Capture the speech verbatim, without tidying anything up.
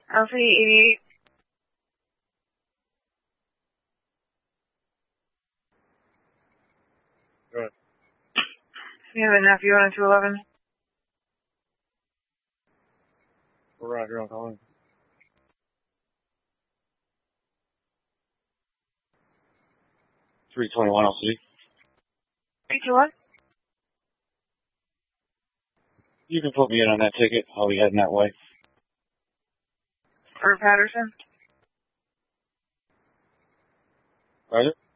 Alpha eighty-eight. Good. You have a nephew on two eleven? Roger, I'm calling. three twenty-one L C D. three two one? You can put me in on that ticket. I'll be heading that way. For Patterson? Roger.